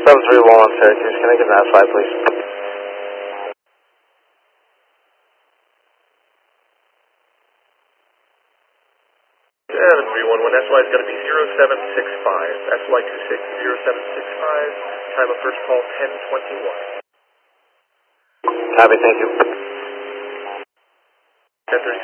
731 Syracuse, can I get an S5, please? 7311, SY is going to be 0765, SY 260765, time of first call 1021. Copy, thank you. 1036.